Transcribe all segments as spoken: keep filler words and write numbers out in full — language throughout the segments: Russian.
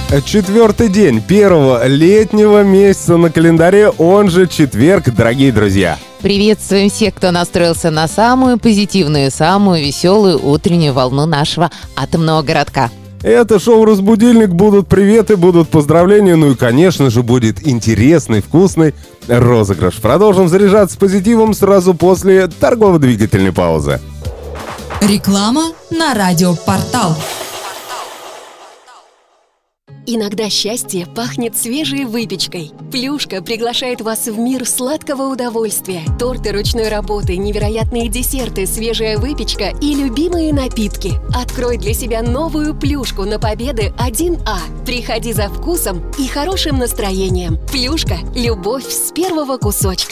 Четвертый день первого летнего месяца на календаре, он же четверг, дорогие друзья. Приветствуем всех, кто настроился на самую позитивную, самую веселую утреннюю волну нашего атомного городка. Это шоу «Разбудильник», будут приветы, будут поздравления, ну и, конечно же, будет интересный, вкусный розыгрыш. Продолжим заряжаться позитивом сразу после торгово-двигательной паузы. Реклама на радиопортал. Иногда счастье пахнет свежей выпечкой. Плюшка приглашает вас в мир сладкого удовольствия. Торты ручной работы, невероятные десерты, свежая выпечка и любимые напитки. Открой для себя новую плюшку на Победы один А. Приходи за вкусом и хорошим настроением. Плюшка – любовь с первого кусочка.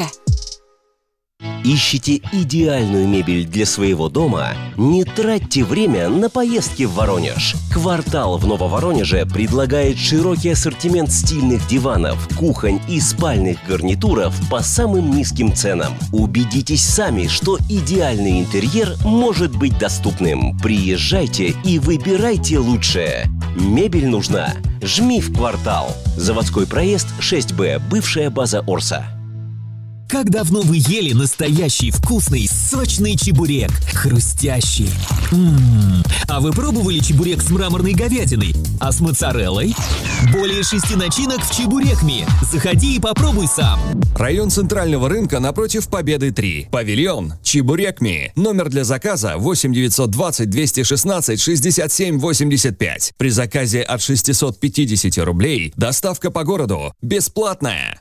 Ищите идеальную мебель для своего дома? Не тратьте время на поездки в Воронеж. «Квартал» в Нововоронеже предлагает широкий ассортимент стильных диванов, кухонь и спальных гарнитуров по самым низким ценам. Убедитесь сами, что идеальный интерьер может быть доступным. Приезжайте и выбирайте лучшее. Мебель нужна? Жми в «Квартал». Заводской проезд шесть Б, бывшая база Орса. Как давно вы ели настоящий вкусный, сочный чебурек? Хрустящий. М-м-м. А вы пробовали чебурек с мраморной говядиной? А с моцареллой? Более шести начинок в Чебурекми. Заходи и попробуй сам. Район Центрального рынка напротив Победы три. Павильон Чебурекми. Номер для заказа восемь девятьсот двадцать двести шестнадцать шестьдесят семь восемьдесят пять. При заказе от шестисот пятидесяти рублей доставка по городу бесплатная.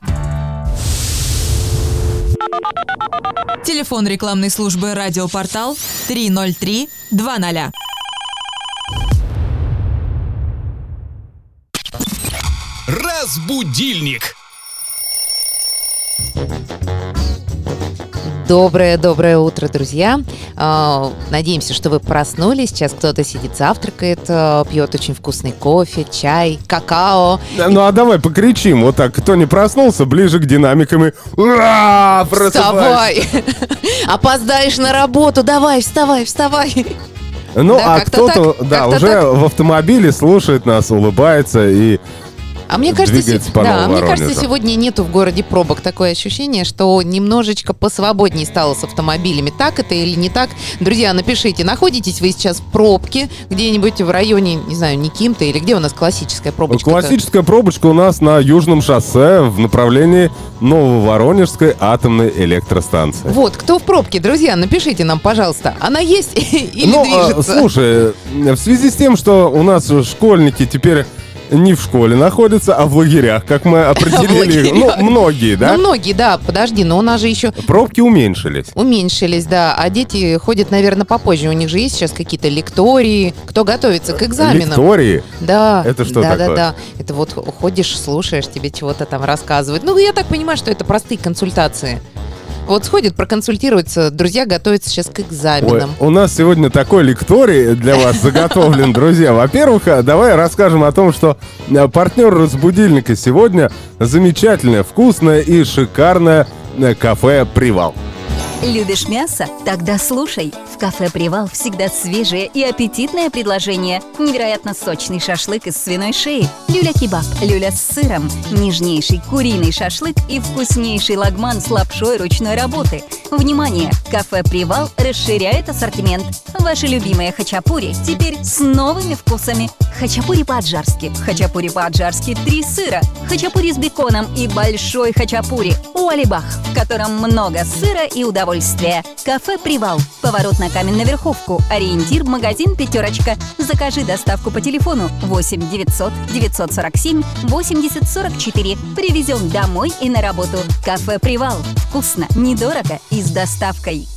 Телефон рекламной службы «Радиопортал» три ноль три два ноль. Разбудильник. Доброе-доброе утро, друзья. Надеемся, что вы проснулись. Сейчас кто-то сидит, завтракает, пьет очень вкусный кофе, чай, какао. Ну а давай покричим. Вот так, кто не проснулся, ближе к динамикам и... Ура! Вставай! Опоздаешь на работу, давай, вставай, вставай. Ну да, а кто-то, так, да, как-то уже так. в автомобиле слушает нас, улыбается и... А мне кажется, двигается по да, мне Нововоронежу. кажется, сегодня нету в городе пробок. Такое ощущение, что немножечко посвободнее стало с автомобилями. Так это или не так? Друзья, напишите, находитесь вы сейчас в пробке где-нибудь в районе, не знаю, Никим-то, или где у нас классическая пробочка? Классическая пробочка у нас на Южном шоссе в направлении Нововоронежской атомной электростанции. Вот, кто в пробке, друзья, напишите нам, пожалуйста, она есть или ну, движется? А, слушай, в связи с тем, что у нас школьники теперь... не в школе находятся, а в лагерях, как мы определили. Ну, многие, да? Ну, многие, да. Подожди, но у нас же еще... Пробки уменьшились. Уменьшились, да. А дети ходят, наверное, попозже. У них же есть сейчас какие-то лектории. Кто готовится к экзаменам? Лектории? Да. Это что да, такое? Да, да, да. Это вот ходишь, слушаешь, тебе чего-то там рассказывают. Ну, я так понимаю, что это простые консультации. Вот сходит проконсультироваться, друзья готовятся сейчас к экзаменам. Ой, у нас сегодня такой лекторий для вас заготовлен, друзья. Во-первых, давай расскажем о том, что партнер «Разбудильника» сегодня замечательное, вкусное и шикарное кафе «Привал». Любишь мясо? Тогда слушай. В кафе «Привал» всегда свежее и аппетитное предложение. Невероятно сочный шашлык из свиной шеи, люля-кебаб, люля с сыром, нежнейший куриный шашлык и вкуснейший лагман с лапшой ручной работы. Внимание! Кафе «Привал» расширяет ассортимент. Ваши любимые хачапури теперь с новыми вкусами. Хачапури по-аджарски, хачапури по-аджарски три сыра, хачапури с беконом и большой хачапури «Уалибах», в котором много сыра и удовольствия. Кафе «Привал». Поворот на Каменноверховку. Ориентир магазин «Пятерочка». Закажи доставку по телефону восемь девятьсот девятьсот сорок семь восемьдесят сорок четыре. Привезем домой и на работу. Кафе «Привал». Вкусно, недорого и с доставкой.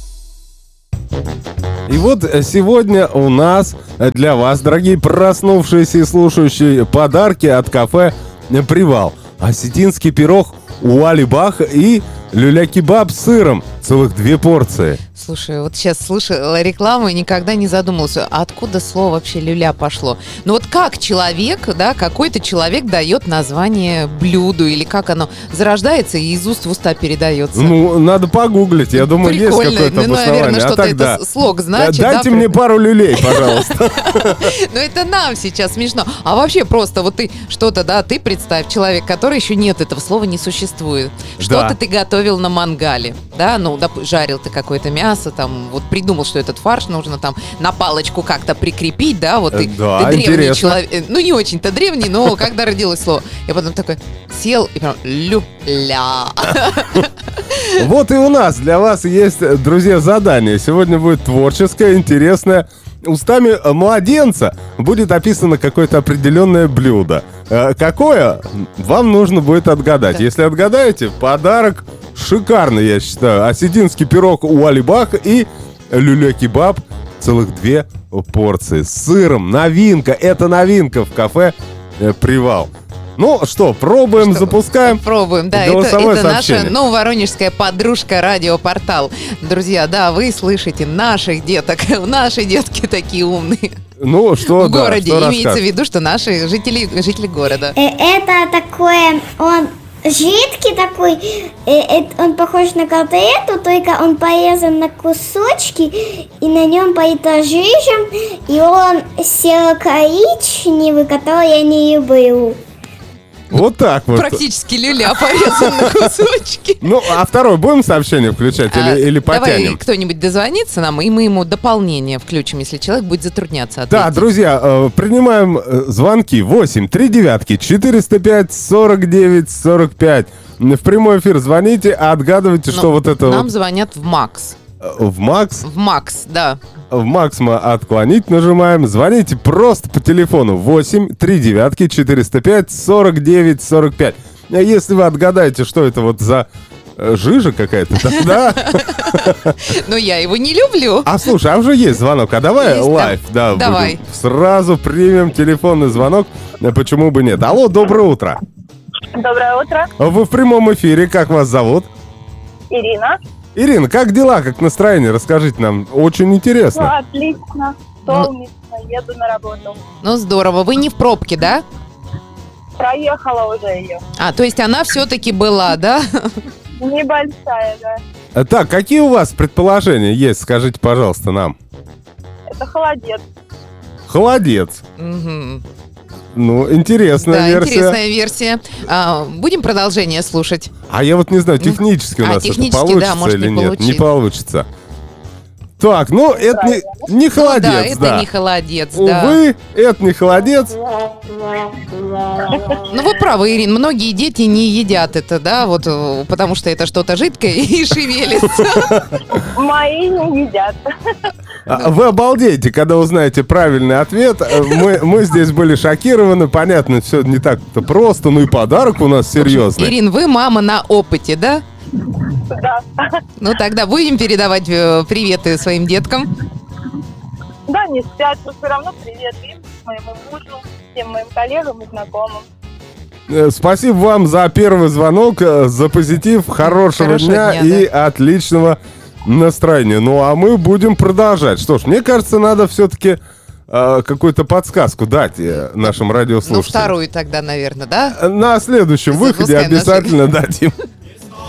И вот сегодня у нас для вас, дорогие проснувшиеся и слушающие, подарки от кафе «Привал». Осетинский пирог «Уалибах» и люля-кебаб с сыром. Целых две порции. Слушай, вот сейчас слышала рекламу и никогда не задумывалась, а откуда слово вообще люля пошло. Ну вот как человек, да, какой-то человек дает название блюду, или как оно зарождается и из уст в уста передается? Ну, надо погуглить, я думаю, Прикольно. есть какое-то Ну, обоснование. наверное, А что-то тогда это слог значит. дайте да, мне при- пару люлей, пожалуйста. Ну это нам сейчас смешно. А вообще просто вот ты что-то, да, ты представь, человек, который еще нет, этого слова не существует. Что-то Да. ты готовил на мангале, да, ну, доп- жарил ты какое-то мясо, там, вот придумал, что этот фарш нужно там на палочку как-то прикрепить, да, вот ты, Да, ты древний интересно. человек, э, ну не очень-то древний, но когда родилось слово, я потом такой сел и прям люля. Вот и у нас для вас есть, друзья, задание. Сегодня будет творческое, интересное. Устами младенца будет описано какое-то определенное блюдо. Э, Какое? Вам нужно будет отгадать. Да. Если отгадаете, подарок шикарный, я считаю. Осетинский пирог у Алибаха и люля-кебаб. Целых две порции с сыром. Новинка. Это новинка в кафе э, «Привал». Ну что, пробуем, Что, запускаем. Пробуем, да, это, Голосовое это наша сообщение. нововоронежская подружка Радиопортал. Друзья, да, вы слышите наших деток, наши детки такие умные. Ну что, В да, городе что имеется в расскажешь? виду, что наши жители, жители города. Э, Это такое, он жидкий такой, э, э, он похож на котлету, только он порезан на кусочки, и на нем поита жижем, и он серо-коричневый, который я не люблю. Вот так вот. Практически люля порезан на кусочки. Ну, а второй будем сообщение включать А, или, или Давай потянем? кто-нибудь дозвонится нам, и мы ему дополнение включим, если человек будет затрудняться Да, ответить. друзья, э, принимаем э, звонки восемь три девятки четыреста пять сорок девять сорок пять. В прямой эфир звоните, а отгадывайте, Но что вот это Нам вот звонят в Макс. э, в Макс. В Макс, да. В Макс мы отклонить нажимаем. Звоните просто по телефону восемь три девятки четыреста пять сорок девять сорок пять. А если вы отгадаете, что это вот за э, жижа какая-то, да? Но я его не люблю. А слушай, а уже есть звонок, а давай Есть, да. лайв, да, Давай. будем. Сразу примем телефонный звонок, э, почему бы нет. Алло, доброе утро. Доброе утро, Вы в прямом эфире, как вас зовут? Ирина. Ирина, как дела, как настроение? Расскажите нам, очень Ну, интересно. отлично, солнечно, еду на работу. Ну, здорово. Вы не в пробке, да? Проехала уже ее. А, то есть она все-таки была, да? Небольшая, да. Э, Так, какие у вас предположения есть, скажите, пожалуйста, нам. Это холодец. Холодец. Мгм. Ну, интересная Да, версия. интересная версия. А, будем продолжение слушать. А я вот не знаю, технически у а, нас это технически, да, получится может или не нет. Не получится. получится. Так, ну, это не, не Ну, холодец, да, это да. не холодец, да. Увы, это не холодец. Ну, вы правы, Ирин, многие дети не едят это, да, вот, э, потому что это что-то жидкое и шевелится. Мои не едят. А, Вы обалдеете, когда узнаете правильный ответ. Э, Мы, мы здесь были шокированы. Понятно, все не так-то просто. Ну и подарок у нас серьезный. Ирин, вы мама на опыте, да? Да. Ну, тогда будем передавать э, приветы своим деткам. Да, не спят, но все равно привет им, моему мужу, всем моим коллегам и знакомым. Э, Спасибо вам за первый звонок, э, за позитив, хорошего, Хорошего дня, дня, и отличного настроения. Ну а мы будем продолжать. Что ж, мне кажется, надо все-таки э, какую-то подсказку дать э, нашим Ну, радиослушателям. вторую тогда, наверное, да? На следующем выходе Запускаем на обязательно дадим.